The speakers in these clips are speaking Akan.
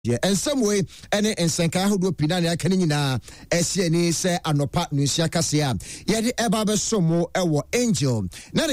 And some way, any and Sanka who do Pinania Canina, SCNE say Anopa Nusia Cassia. Yet the Ebaba Somo Ewo Angel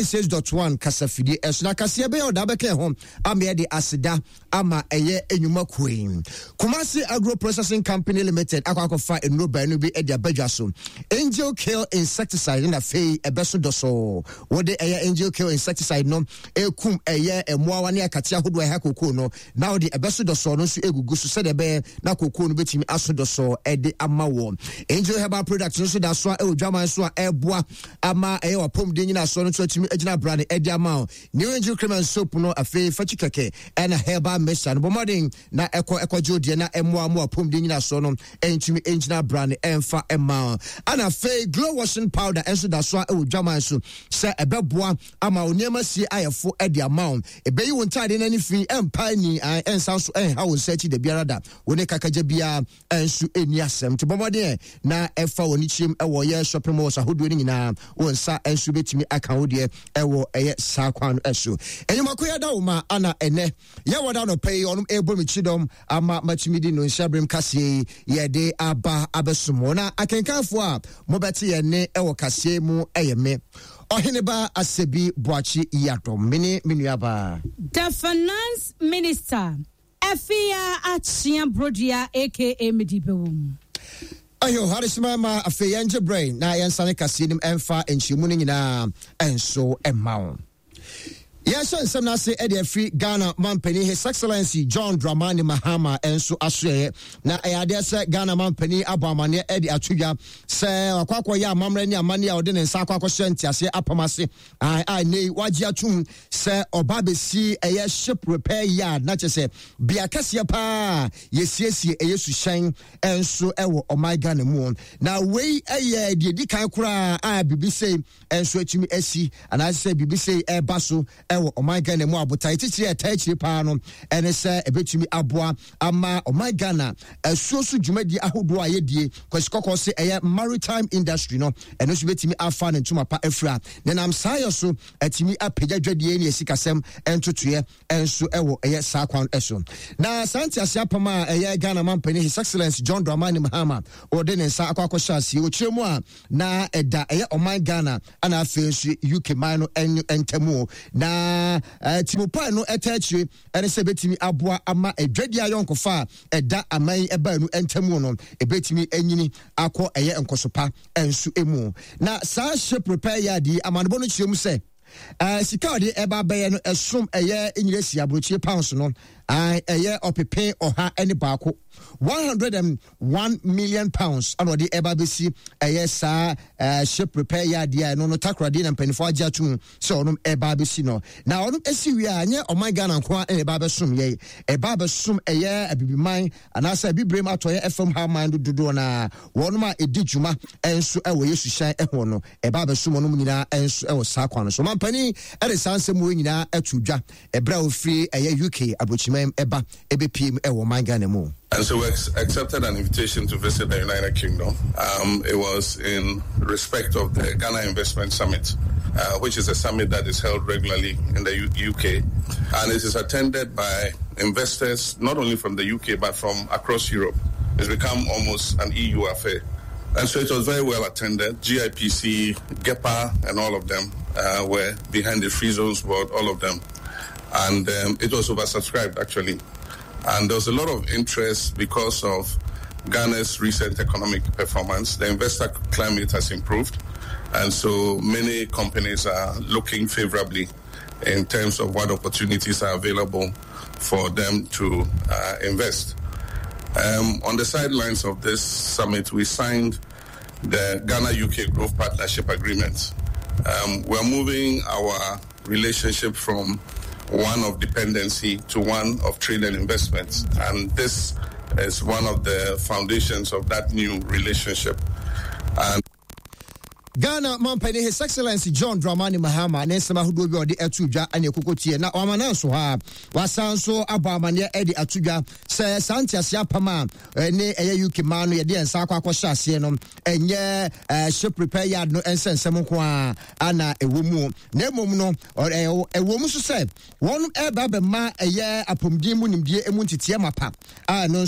96.1 Casafidi, Esna Cassia Bay or Dabake home, Amia de Asida, Ama Eye Enuma Queen. Kumasi Agro Processing Company Limited, Aquacofa and Rubanubi Edia Bejaso. Angel Kill Insecticide in a fay, a beso doso. What the Angel Kill Insecticide no, Ekum Eye, and Mowania Katia who do a hakuno. Now the Abeso doso no su egu. So said the bear na koko no betimi asodo so ede amawo Angel Herbal Products no so da so e odwama so eboa ama e wapom de nyina so no so timi agina brand ede amawo New Angel Cream and Soap no afi fachikeke and herbal mixture no bomodin na ekojo de na emoa mo wapom de nyina so no entimi engina brand emfa ema ana fe glow washing powder enso da so e odwama so se ebeboa ama oniema si ayefo ede amawo ebeyi wontade na ni fi empa ni ensa so ha won search de biarada woni kakaja bia ensu eni asem to bomode na efa woni chim ewo ye shopping mall sahodo ni nyina wonsa ensu betimi aka wode ewo eye sakwan esu enyumakoya da uma ana ene ye woda no pay onum ebo mi chidom ama machimidi no nshabrem kase ye de aba abesumo na akenkanfo a mobeti ye ne ewo kase mu eyeme Ohineba Asebi Boachi Yatom mini minuaba the finance minister Afia Achia Brodia aka Medibewum. Ayo harisma ma afia nje brain na yansane kasinim emfa enchimu nyina enso emawo. Yes, some now say Eddie Free Ghana Mampany, His Excellency John Dramani Mahama, and so Ashe. Now, I dare say Ghana Mampany, Abamania, Eddie Atuya, say, Quaquaya, Mamrenia, Mania, or Dinin Saqua Sentia, say Apamasi, I nay, Wajiatun, say, or Baby see a ship repair yard, not just say, Biacasia pa, yes, a shine, and so ever, or my Ghana moon. Now, way a year, the Dikakura, I BBC, and so to me, SC, and I say BBC, a basso, o my Ghana mo abota itichi atachi pa no ene se ebetumi aboa ama o my Ghana asuosu dwumadi ahodo ayedie kwasikoko se eye maritime industry no ene so betumi afa ne ntuma pa afra ne nam sayo so atimi apegadwadie ne esikasem entotoe enso ewo eye sakwan eso na santi asiapama eye Ghana Mampany His Excellency John Dramani Mahama ode ne nsa akwakọ hyase o chiremu a na eda eye o my Ghana ana afensu UK man no entemu na Timopa no etachire ene se betimi aboa ama edwadi ayonkofa eda aman eba nu entamu no ebetimi anyini akọ eye enkosopa ensu emu na sa she prepare ya di amanbo no chiremu se sika de eba baye no esom eye enyiresi abrochie pounds no eye opepe oha ene baako 101 million pounds and what the ebabisi sa ship repair yard ya no takradi na mpanifo agya tu so no ebabisi no na ono esi wi anya o my Ghana kwa ebabesum ye ebabesum eye abibiman anasa bibrem atoye FM ha mind dodo na wono ma edijuma enso ewo yesu shan eho no ebabesum no nyina enso ewo sakwa no so mampani eresansem wo nyina atudwa ebra ofri eye UK abochimem eba ebepiem ewo my Ghana mu. And so we accepted an invitation to visit the United Kingdom. It was in respect of the Ghana Investment Summit, which is a summit that is held regularly in the UK. And it is attended by investors, not only from the UK, but from across Europe. It's become almost an EU affair. And so it was very well attended. GIPC, GEPA, and all of them were behind the Free Zones Board, all of them. And it was oversubscribed, actually. And there was a lot of interest because of Ghana's recent economic performance. The investor climate has improved. And so many companies are looking favorably in terms of what opportunities are available for them to invest. On the sidelines of this summit, we signed the Ghana-UK Growth Partnership Agreement. We're moving our relationship from one of dependency to one of trade and investment. And this is one of the foundations of that new relationship. And Ghana Mampani His Excellency John Dramani Mahama Nesama Hudu the Atuja and Yokotia na Wamananso ha Wasanso Abamania Eddie Atuja say Santia Siapama ne UK Manu Yadi and Sakwa Shasienum and ye ship prepare yard no and send some kwa ana a woman Nemono or a woman to say one air baba ma a year upon Dimunim dear Emunti Tiamapa. No